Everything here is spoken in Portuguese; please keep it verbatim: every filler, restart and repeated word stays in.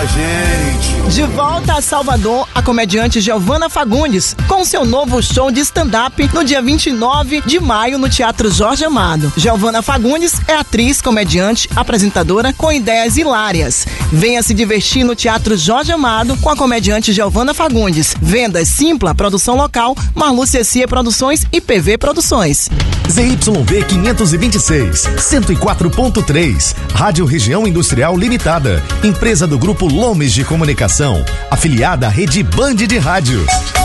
Gente. De volta a Salvador, a comediante Giovana Fagundes, com seu novo show de stand-up no dia vinte e nove de maio no Teatro Jorge Amado. Giovana Fagundes é atriz, comediante, apresentadora com ideias hilárias. Venha se divertir no Teatro Jorge Amado com a comediante Giovana Fagundes. Vendas Simpla, produção local, Marlu Cessia Produções e P V Produções. Z Y V quinhentos e vinte e seis, cento e quatro ponto três, Rádio Região Industrial Limitada, empresa do Grupo Lomes de Comunicação, afiliada à Rede Band de Rádio.